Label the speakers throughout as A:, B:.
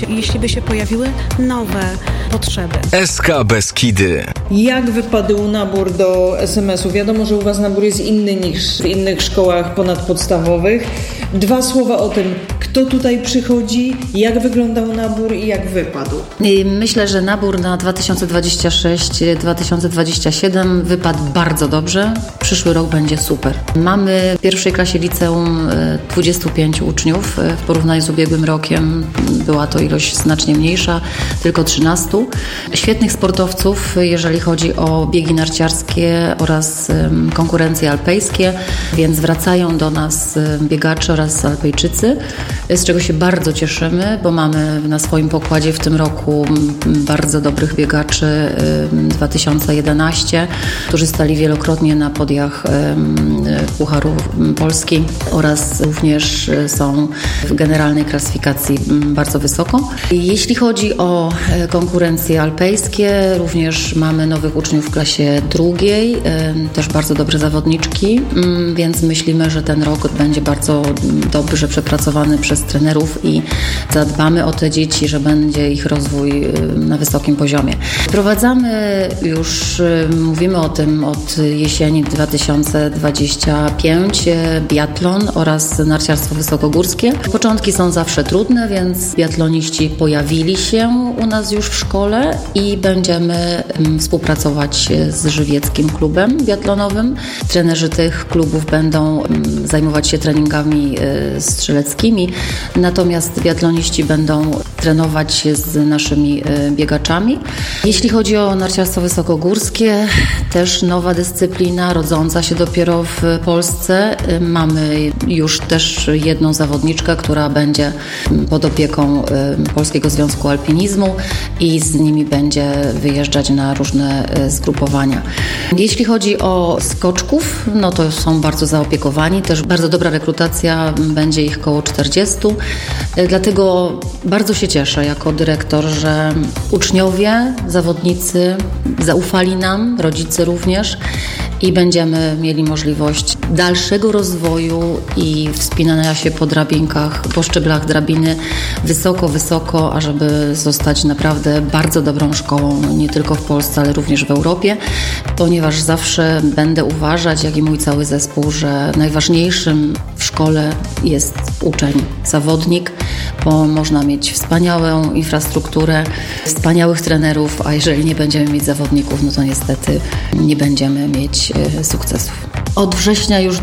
A: zrobić, jeśli by się pojawiły nowe potrzeby.
B: SK Beskidy.
C: Jak wypadł nabór do SMS-u? Wiadomo, że u Was nabór jest inny niż w innych szkołach ponadpodstawowych. 2 słowa o tym, kto tutaj przychodzi, jak wyglądał nabór i jak wypadł.
D: Myślę, że nabór na 2026-2027 wypadł bardzo dobrze. Przyszły rok będzie super. Mamy w pierwszej klasie liceum 25 uczniów. W porównaniu z ubiegłym rokiem była to ilość znacznie mniejsza, tylko 13. Świetnych sportowców, jeżeli chodzi o biegi narciarskie oraz konkurencje alpejskie, więc wracają do nas biegacze oraz alpejczycy, z czego się bardzo cieszymy, bo mamy na swoim pokładzie w tym roku bardzo dobrych biegaczy 2011, którzy stali wielokrotnie na podiach Pucharu Polski oraz również są w generalnej klasyfikacji bardzo wysoko. Jeśli chodzi o konkurencje alpejskie, również mamy nowych uczniów w klasie drugiej, też bardzo dobre zawodniczki, więc myślimy, że ten rok będzie bardzo dobrze przepracowany przez trenerów i zadbamy o te dzieci, że będzie ich rozwój na wysokim poziomie. Wprowadzamy już, mówimy o tym od jesieni 2025, biatlon oraz narciarstwo wysokogórskie. Początki są zawsze trudne, więc biatloniści pojawili się u nas już w szkole i będziemy współpracować z żywieckim klubem biatlonowym. Trenerzy tych klubów będą zajmować się treningami strzeleckimi, natomiast biatloniści będą trenować się z naszymi biegaczami. Jeśli chodzi o narciarstwo wysokogórskie, też nowa dyscyplina, rodząca się dopiero w Polsce. Mamy już też jedną zawodniczkę, która będzie pod opieką Polskiego Związku Alpinizmu i z nimi będzie wyjeżdżać na różne zgrupowania. Jeśli chodzi o skoczków, no to są bardzo zaopiekowani, też bardzo dobra rekrutacja, będzie ich około 40. Dlatego bardzo się cieszę jako dyrektor, że uczniowie, zawodnicy zaufali nam, rodzice również i będziemy mieli możliwość dalszego rozwoju i wspinania się po drabinkach, po szczeblach drabiny wysoko, wysoko, ażeby zostać naprawdę bardzo dobrą szkołą, nie tylko w Polsce, ale również w Europie, ponieważ zawsze będę uważać, jak i mój cały zespół, że najważniejszym w szkole jest uczeń, zawodnik, bo można mieć wspaniałą infrastrukturę, wspaniałych trenerów, a jeżeli nie będziemy mieć zawodników, no to niestety nie będziemy mieć sukcesów. Od września już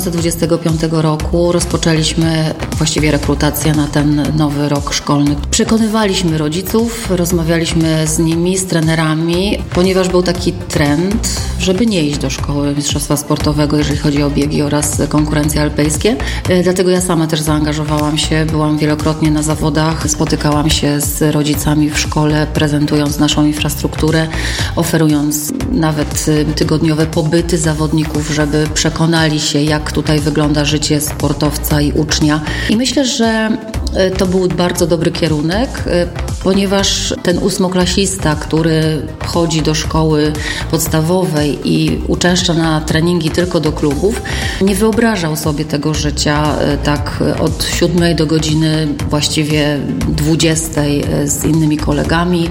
D: 2025 roku rozpoczęliśmy właściwie rekrutację na ten nowy rok szkolny. Przekonywaliśmy rodziców, rozmawialiśmy z nimi, z trenerami, ponieważ był taki trend, żeby nie iść do szkoły mistrzostwa sportowego, jeżeli chodzi o biegi oraz konkurencje alpejskie. Dlatego ja sama też zaangażowałam się, byłam wielokrotnie na zawodach, spotykałam się z rodzicami w szkole, prezentując naszą infrastrukturę, oferując nawet tygodniowe pobyty zawodników, żeby przekonali się, jak tutaj wygląda życie sportowca i ucznia. I myślę, że to był bardzo dobry kierunek, ponieważ ten ósmoklasista, który chodzi do szkoły podstawowej i uczęszcza na treningi tylko do klubów, nie wyobrażał sobie tego życia tak od 7 do godziny właściwie 20 z innymi kolegami,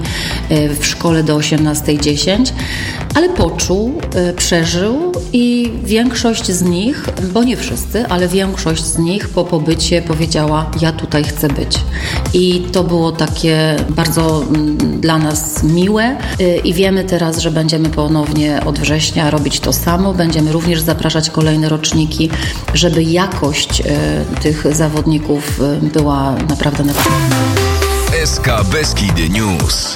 D: w szkole do 18:10, ale poczuł, przeżył i większość z nich, bo nie wszyscy, ale większość z nich po pobycie powiedziała: ja tutaj chcę być. I to było takie bardzo dla nas miłe i wiemy teraz, że będziemy ponownie od września robić to samo. Będziemy również zapraszać kolejne roczniki, żeby jakość tych zawodników była naprawdę na
B: SK Beskidy News.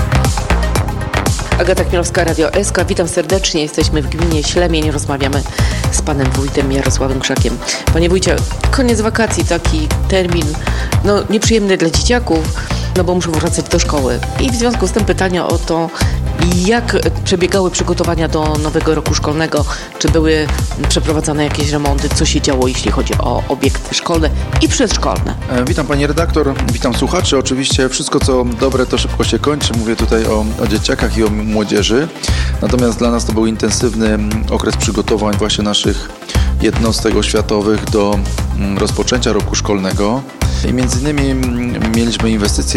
E: Agata Chmielowska, Radio SK. Witam serdecznie. Jesteśmy w gminie Ślemień. Rozmawiamy z panem wójtem Jarosławem Krzakiem. Panie wójcie, koniec wakacji, taki termin nieprzyjemny dla dzieciaków, bo muszą wracać do szkoły. I w związku z tym pytania o to, jak przebiegały przygotowania do nowego roku szkolnego? Czy były przeprowadzane jakieś remonty? Co się działo, jeśli chodzi o obiekty szkolne i przedszkolne?
F: Witam pani redaktor, witam słuchaczy. Oczywiście wszystko, co dobre, to szybko się kończy. Mówię tutaj o dzieciakach i o młodzieży. Natomiast dla nas to był intensywny okres przygotowań właśnie naszych jednostek oświatowych do rozpoczęcia roku szkolnego. I między innymi mieliśmy inwestycje